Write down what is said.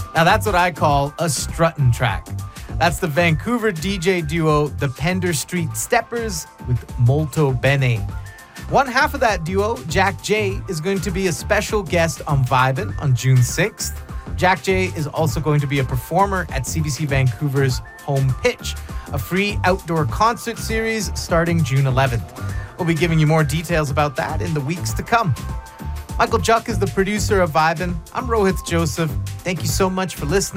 Now that's what I call a struttin' track. That's the Vancouver DJ duo, the Pender Street Steppers with Molto Bene. One half of that duo, Jack J, is going to be a special guest on Vibin' on June 6th. Jack J is also going to be a performer at CBC Vancouver's Home Pitch, a free outdoor concert series starting June 11th. We'll be giving you more details about that in the weeks to come. Michael Juck is the producer of Vibin'. I'm Rohit Joseph. Thank you so much for listening.